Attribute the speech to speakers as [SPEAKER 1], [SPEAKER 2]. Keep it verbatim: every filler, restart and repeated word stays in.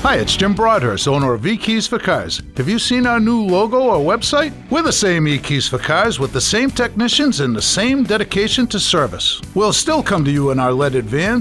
[SPEAKER 1] Hi, it's Jim Broadhurst, owner of E-Keys for Cars. Have you seen our new logo or website? We're the same E-Keys for Cars with the same technicians and the same dedication to service. We'll still come to you in our leaded vans